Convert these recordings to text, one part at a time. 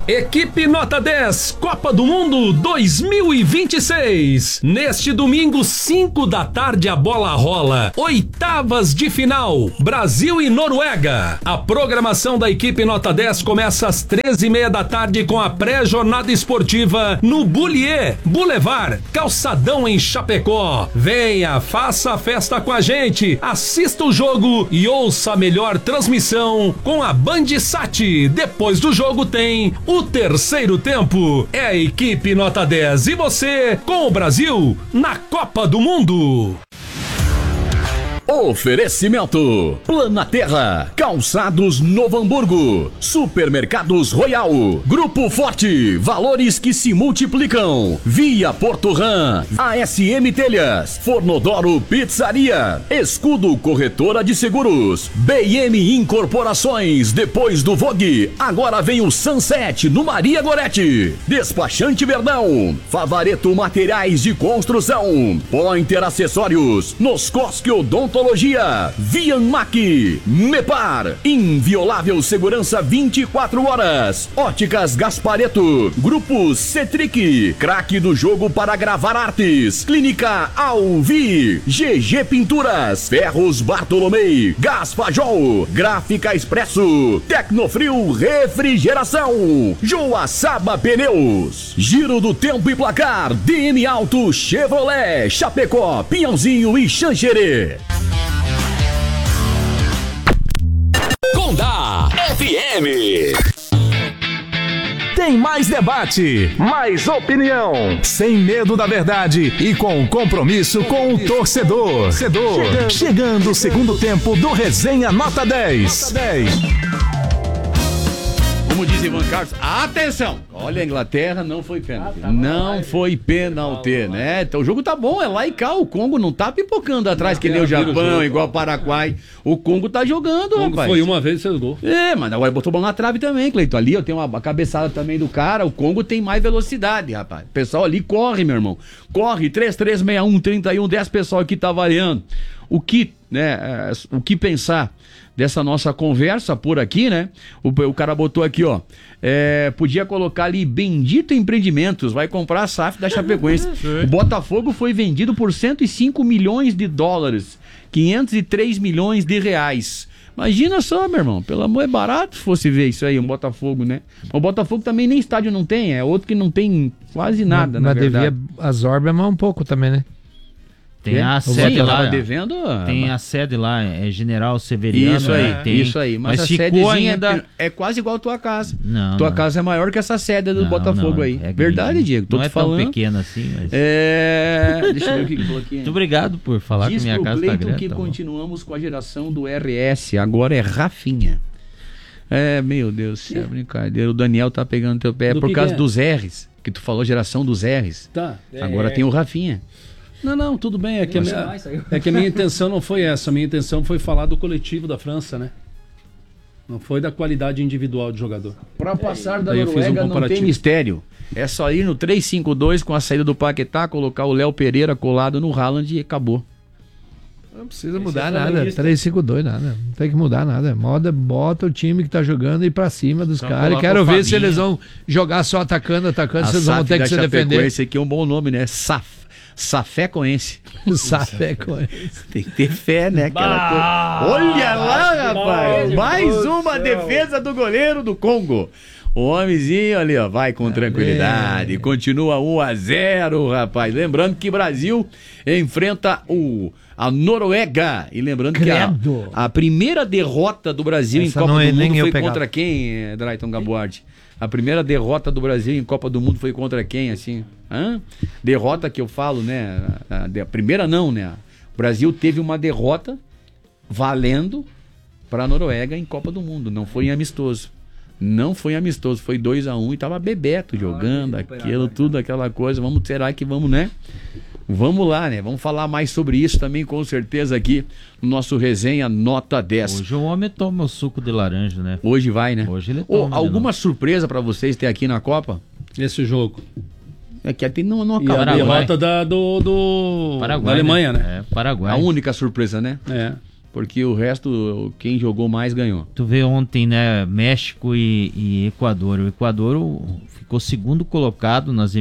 Equipe Nota 10, Copa do Mundo 2026. Neste domingo, 5 da tarde, a bola rola. Oitavas de final, Brasil e Noruega. A programação da equipe Nota 10 começa às 13h30 da tarde com a pré-jornada esportiva no Bullier Boulevard, Calçadão em Chapecó. Venha, faça a festa com a gente, assista o jogo e ouça a melhor transmissão com a Bandsat. Depois do jogo tem o terceiro tempo. É a equipe Nota 10 e você com o Brasil na Copa do Mundo. Oferecimento: Planaterra, Calçados Novo Hamburgo, Supermercados Royal, Grupo Forte, valores que se multiplicam, Via Porto Ram, ASM Telhas, Fornodoro Pizzaria, Escudo Corretora de Seguros, BM Incorporações. Depois do Vogue, agora vem o Sunset no Maria Gorete, Despachante Verdão, Favareto Materiais de Construção, Pointer Acessórios, Noscosque Odontologia, Vianmac, Mepar, inviolável segurança 24 horas, Óticas Gaspareto, Grupo Cetric, craque do jogo para gravar artes, Clínica Alvi, GG Pinturas, Ferros Bartolomei, Gasfajol, Gráfica Expresso, Tecnofrio Refrigeração, Joaçaba Pneus, Giro do Tempo e Placar, DM Auto Chevrolet, Chapecó, Pinhãozinho e Xanxerê. Condá FM. Tem mais debate, mais opinião, sem medo da verdade e com compromisso com o torcedor. Chegando o segundo tempo do Resenha Nota 10. Como diz Ivan Carlos, atenção! Olha, a Inglaterra não foi pênalti. Não foi pênalti, né? Então o jogo tá bom, é lá e cá. O Congo não tá pipocando atrás que nem o Japão, igual o Paraguai. O Congo tá jogando, rapaz. Foi uma vez e fez gol. Mas agora botou bola na trave também, Cleiton. Ali eu tenho uma cabeçada também do cara. O Congo tem mais velocidade, rapaz. O pessoal ali corre, meu irmão. Corre, 3361-3110, pessoal aqui tá variando. O que pensar dessa nossa conversa por aqui, né? O cara botou aqui, ó. Podia colocar ali Bendito Empreendimentos, vai comprar a SAF da Chapecoense. O Botafogo foi vendido por 105 milhões de dólares, 503 milhões de reais. Imagina só, meu irmão, pelo amor, é barato se fosse ver isso aí, um Botafogo, né? O Botafogo também nem estádio não tem, é outro que não tem quase nada, na verdade. Devia a Zorba mais um pouco também, né? Tem a sede lá, devendo, tem a sede lá, é General Severiano. Isso aí. Mas a sedezinha ainda é quase igual a tua casa. Tua casa é maior que essa sede do Botafogo aí. É verdade, Diego. Tô não te é falando. tão pequena assim, mas... Deixa eu ver o que falou aqui. Muito obrigado por falar que minha casa tá grande. Que continuamos com a geração do RS. Agora é Rafinha. Meu Deus, é brincadeira. O Daniel tá pegando teu pé por causa dos R's. Que tu falou geração dos R's. Tá. Agora tem o Rafinha. Não, tudo bem. É que a minha intenção não foi essa. A minha intenção foi falar do coletivo da França, né? Não foi da qualidade individual do jogador. Para passar da Noruega não tem mistério. É só ir no 3-5-2 com a saída do Paquetá, colocar o Léo Pereira colado no Haaland e acabou. Não precisa mudar nada. 3-5-2, nada. Não tem que mudar nada. Bota o time que tá jogando e ir pra cima dos caras. Quero ver se eles vão jogar só atacando, se eles vão ter que se defender. Esse aqui é um bom nome, né? Safecoense. Safecoense. Tem que ter fé, né? Olha lá, rapaz. Mais uma defesa do goleiro do Congo. O homenzinho ali, ó, vai com tranquilidade. Continua 1-0, rapaz. Lembrando que Brasil enfrenta a Noruega. E lembrando que a primeira derrota do Brasil em Copa do Mundo foi contra quem, Drayton Gabuardi? A primeira derrota do Brasil em Copa do Mundo foi contra quem, assim? Derrota que eu falo, né? A primeira não, né? O Brasil teve uma derrota valendo para a Noruega em Copa do Mundo. Não foi em amistoso. Foi 2-1 e tava Bebeto jogando, aquilo, tudo, aquela coisa. Será que vamos, né? Vamos lá, né? Vamos falar mais sobre isso também, com certeza, aqui no nosso Resenha Nota 10. Hoje o homem toma o suco de laranja, né? Hoje vai, né? Hoje ele toma. Alguma surpresa pra vocês ter aqui na Copa? Esse jogo. É que até não acabou. E a derrota do Paraguai, da Alemanha, né? Paraguai. A única surpresa, né? porque o resto, quem jogou mais ganhou. Tu vê ontem, né, México e Equador. O Equador ficou segundo colocado nas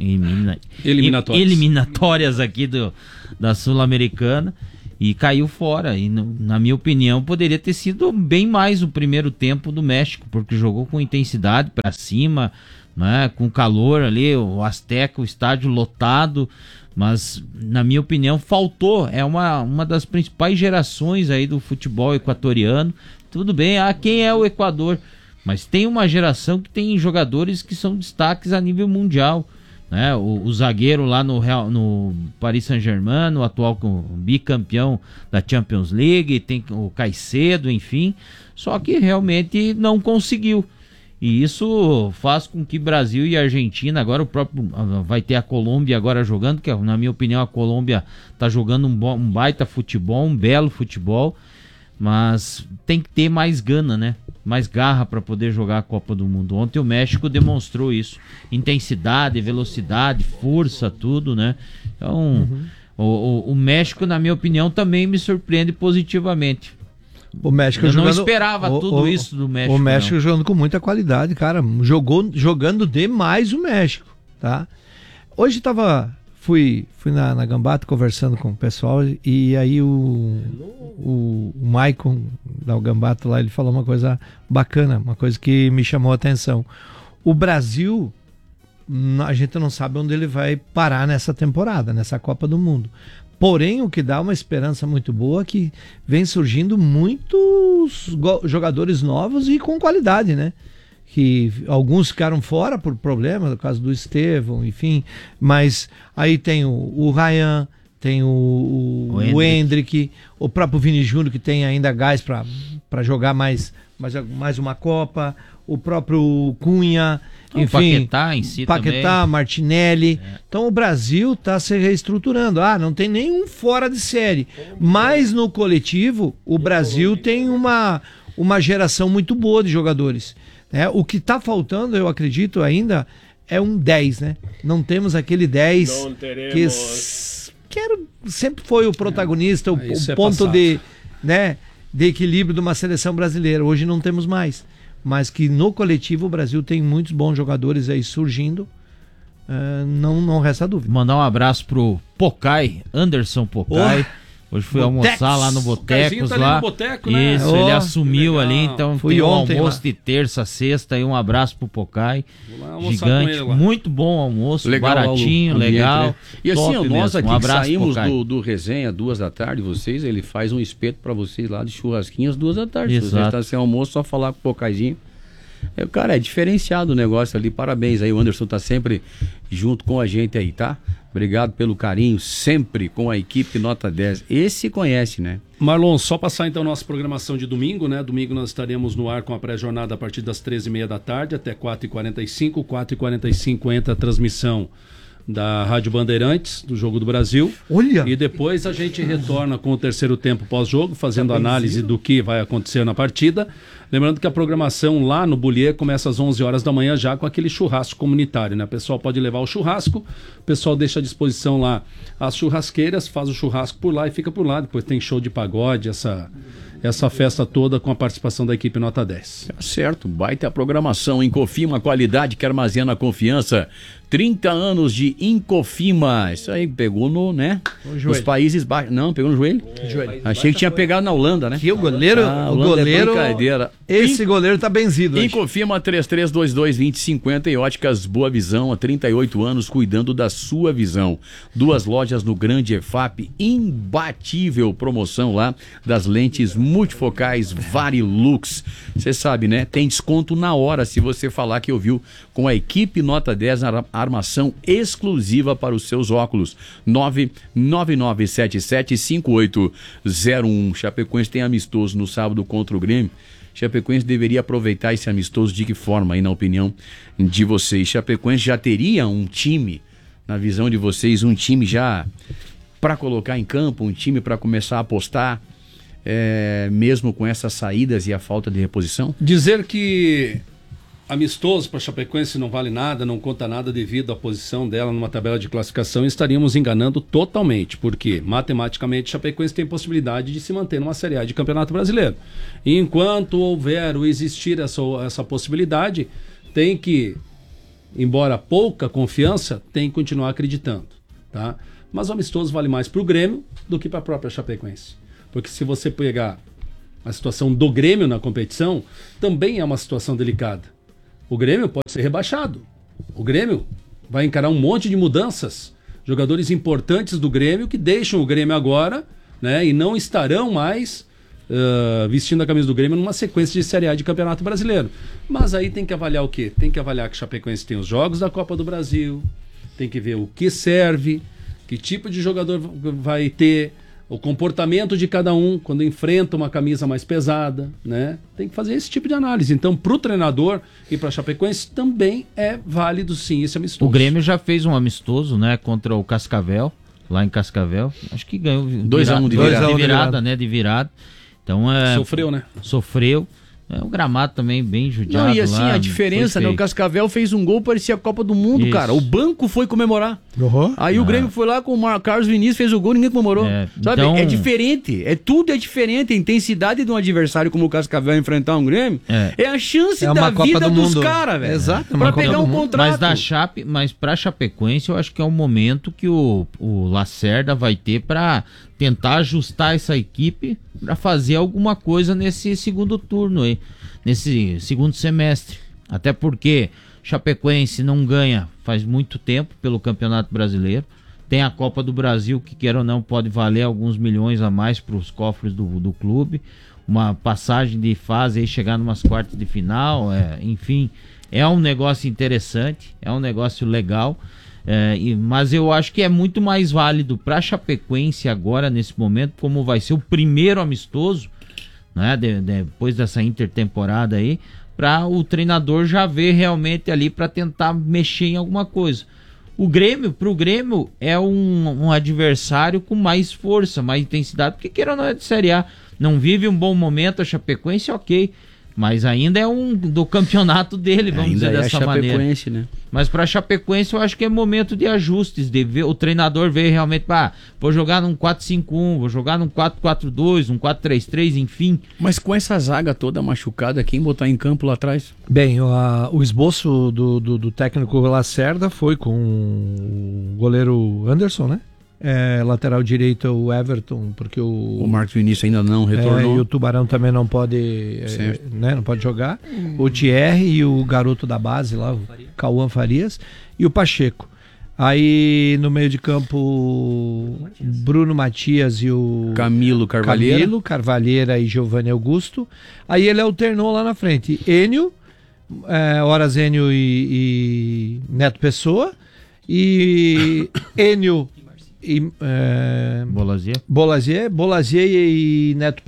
eliminatórias aqui da Sul-Americana e caiu fora. E na minha opinião poderia ter sido bem mais o primeiro tempo do México, porque jogou com intensidade para cima, né, com calor ali, o Azteca, o estádio lotado. Mas, na minha opinião, faltou. É uma das principais gerações aí do futebol equatoriano. Tudo bem, quem é o Equador? Mas tem uma geração que tem jogadores que são destaques a nível mundial, né? O zagueiro lá no Paris Saint-Germain, o atual bicampeão da Champions League, tem o Caicedo, enfim. Só que realmente não conseguiu. E isso faz com que Brasil e Argentina, agora vai ter a Colômbia agora jogando, que na minha opinião a Colômbia está jogando um baita futebol, um belo futebol, mas tem que ter mais gana, né? Mais garra para poder jogar a Copa do Mundo. Ontem o México demonstrou isso, intensidade, velocidade, força, tudo, né? Então o México, na minha opinião, também me surpreende positivamente. O México Eu não esperava tudo isso do México. O México jogando com muita qualidade, cara. Jogando demais o México, tá? Hoje fui na Gambata conversando com o pessoal e aí o Maicon da Gambata lá, ele falou uma coisa bacana, uma coisa que me chamou a atenção. O Brasil, a gente não sabe onde ele vai parar nessa temporada, nessa Copa do Mundo. Porém, o que dá uma esperança muito boa é que vem surgindo muitos jogadores novos e com qualidade, né? Que alguns ficaram fora por problema, no caso do Estevão, enfim. Mas aí tem o Ryan, tem o Endrick, o próprio Vini Júnior, que tem ainda gás para jogar mais uma Copa, o próprio Cunha, enfim, Paquetá em si Paquetá, também. Martinelli. Então o Brasil está se reestruturando. Não tem nenhum fora de série. Mas no coletivo, o Brasil tem uma geração muito boa de jogadores. O que está faltando, eu acredito ainda, é um 10, né? Não temos aquele 10 que sempre foi o protagonista, o ponto de equilíbrio de uma seleção brasileira. Hoje não temos mais. Mas que no coletivo o Brasil tem muitos bons jogadores aí surgindo, não resta dúvida. Mandar um abraço pro Pocai, Anderson Pocai. Hoje fui almoçar lá no Botecos tá lá. No Boteco, né? Isso, ele assumiu ali, então fui tem um ontem almoço lá. de terça, sexta e um abraço pro Pocai. Gigante, com ele lá. muito bom almoço, Legal, baratinho, ambiente, legal. né? E assim, Top nós mesmo. aqui Um que abraço, saímos Pocai. do resenha 2 da tarde, ele faz um espeto pra vocês lá de churrasquinhas 2 da tarde. Se você Exato. está sem almoço, só falar com o Pocaizinho. Cara, é diferenciado o negócio ali, parabéns aí, o Anderson tá sempre junto com a gente aí, tá? Obrigado pelo carinho, sempre com a equipe Nota 10. Esse conhece, né? Marlon, só passar então nossa programação de domingo, né? Domingo nós estaremos no ar com a pré-jornada a partir das 13h30 da tarde até 4h45. 4h45 entra a transmissão da Rádio Bandeirantes, do Jogo do Brasil. Olha! E depois a gente retorna com o terceiro tempo pós-jogo, fazendo análise do que vai acontecer na partida. Lembrando que a programação lá no Bullier começa às 11 horas da manhã já com aquele churrasco comunitário, né? O pessoal pode levar o churrasco, o pessoal deixa à disposição lá as churrasqueiras, faz o churrasco por lá e fica por lá. Depois tem show de pagode, essa festa toda com a participação da equipe Nota 10. Tá certo, baita programação. Incofima, qualidade que armazena confiança. 30 anos de Incofima. Isso aí pegou nos Países Baixos. Não, pegou no joelho? Achei que tinha pegado na Holanda, né? Que o goleiro, É brincadeira. Esse goleiro tá benzido hoje. Incofima 3322-2050 e Óticas Boa Visão, há 38 anos cuidando da sua visão. 2 lojas no Grande EFAP, imbatível promoção lá das lentes multifocais Varilux. Você sabe, né? Tem desconto na hora se você falar que ouviu com a equipe Nota 10 na armação exclusiva para os seus óculos. 999775801. Chapecoense tem amistoso no sábado contra o Grêmio. Chapecoense deveria aproveitar esse amistoso de que forma, aí na opinião de vocês? Chapecoense já teria um time, na visão de vocês, um time já para colocar em campo, um time para começar a apostar, mesmo com essas saídas e a falta de reposição? Dizer que amistoso para a Chapecoense não vale nada, não conta nada devido à posição dela numa tabela de classificação, estaríamos enganando totalmente, porque matematicamente a Chapecoense tem possibilidade de se manter numa Série A de Campeonato Brasileiro. E enquanto houver ou existir essa possibilidade, tem que, embora pouca confiança, tem que continuar acreditando, tá? Mas o amistoso vale mais para o Grêmio do que para a própria Chapecoense. Porque se você pegar a situação do Grêmio na competição, também é uma situação delicada. O Grêmio pode ser rebaixado. O Grêmio vai encarar um monte de mudanças. Jogadores importantes do Grêmio que deixam o Grêmio agora, né, e não estarão mais vestindo a camisa do Grêmio numa sequência de Série A de Campeonato Brasileiro. Mas aí tem que avaliar o quê? Tem que avaliar que o Chapecoense tem os jogos da Copa do Brasil, tem que ver o que serve, que tipo de jogador vai ter, o comportamento de cada um quando enfrenta uma camisa mais pesada, né? Tem que fazer esse tipo de análise. Então, para o treinador e para a Chapecoense também é válido sim esse amistoso. O Grêmio já fez um amistoso, né, contra o Cascavel, lá em Cascavel. Acho que ganhou 2-1 de virada. Então, sofreu, né? Sofreu. O gramado também bem judiado. Não, e assim, lá, a diferença, né? O Cascavel fez um gol, parecia a Copa do Mundo, cara. O banco foi comemorar. Uhum. Aí o Grêmio foi lá com o Carlos Vinícius, fez o gol e ninguém comemorou. Sabe? Então... É diferente. Tudo é diferente. A intensidade de um adversário como o Cascavel enfrentar um Grêmio é a chance da vida dos caras, velho. Exato. Pra pegar um contrato. Mas pra Chapecoense, eu acho que é o momento que o Lacerda vai ter pra tentar ajustar essa equipe para fazer alguma coisa nesse segundo turno aí, nesse segundo semestre. Até porque Chapecoense não ganha faz muito tempo pelo Campeonato Brasileiro. Tem a Copa do Brasil, que quer ou não pode valer alguns milhões a mais para os cofres do clube. Uma passagem de fase aí, chegar numas quartas de final, enfim, é um negócio interessante, é um negócio legal. Mas eu acho que é muito mais válido para a Chapecoense agora, nesse momento, como vai ser o primeiro amistoso, né, depois dessa intertemporada aí, para o treinador já ver realmente ali para tentar mexer em alguma coisa. Pro Grêmio é um adversário com mais força, mais intensidade, porque queira ou não é de Série A, não vive um bom momento a Chapecoense, ok, mas ainda é do campeonato dele, vamos dizer dessa maneira. Né? Mas para Chapecoense eu acho que é momento de ajustes, de ver, o treinador ver realmente, vou jogar num 4-5-1, vou jogar num 4-4-2, num 4-3-3, enfim. Mas com essa zaga toda machucada, quem botar em campo lá atrás? Bem, o esboço do técnico Lacerda foi com o goleiro Anderson, né? Lateral direito o Everton, porque o Marcos Vinícius ainda não retornou. E o Tubarão também não pode, não pode jogar. O Thierry e o garoto da base lá, o Cauã Farias, e o Pacheco. Aí no meio de campo, Bruno Matias e o Camilo Carvalheira e Giovanni Augusto. Aí ele alternou lá na frente, Enio, horas Enio e Neto Pessoa, e Enio e Bolazier e Neto